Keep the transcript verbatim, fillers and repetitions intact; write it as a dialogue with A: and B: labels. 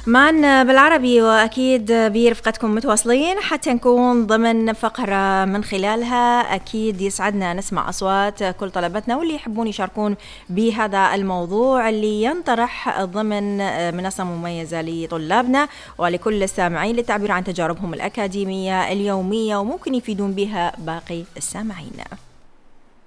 A: معنا بالعربي وأكيد برفقتكم متواصلين حتى نكون ضمن فقرة من خلالها أكيد يسعدنا نسمع أصوات كل طلبتنا واللي يحبون يشاركون بهذا الموضوع اللي ينطرح ضمن منصة مميزة لطلابنا ولكل السامعين للتعبير عن تجاربهم الأكاديمية اليومية وممكن يفيدون بها باقي السامعين.